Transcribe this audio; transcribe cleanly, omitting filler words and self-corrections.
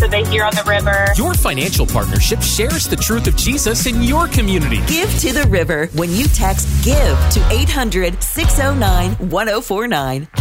that they hear on the river. Your financial partnership shares the truth of Jesus in your community. Give to the River when you text GIVE to 800-609-1049.